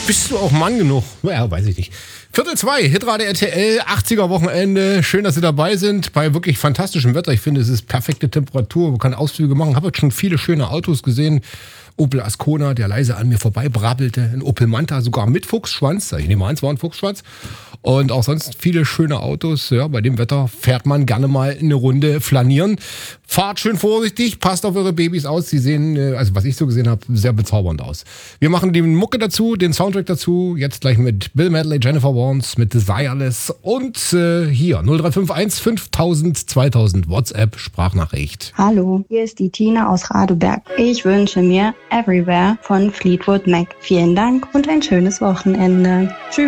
Bist du auch Mann genug? Ja, weiß ich nicht. Viertel 2, Hitradio RTL, 80er Wochenende. Schön, dass Sie dabei sind. Bei wirklich fantastischem Wetter. Ich finde, es ist perfekte Temperatur. Man kann Ausflüge machen. Ich habe jetzt schon viele schöne Autos gesehen. Opel Ascona, der leise an mir vorbei brabbelte. Ein Opel Manta, sogar mit Fuchsschwanz. Ich nehme an, es war ein Fuchsschwanz. Und auch sonst viele schöne Autos. Ja, bei dem Wetter fährt man gerne mal eine Runde flanieren. Fahrt schön vorsichtig, passt auf eure Babys aus. Sie sehen, also was ich so gesehen habe, sehr bezaubernd aus. Wir machen die Mucke dazu, den Soundtrack dazu. Jetzt gleich mit Bill Medley, Jennifer Warnes, mit Desireless. Und hier 0351 5000 2000 WhatsApp Sprachnachricht. Hallo, hier ist die Tina aus Radeberg. Ich wünsche mir Everywhere von Fleetwood Mac. Vielen Dank und ein schönes Wochenende. Tschüss.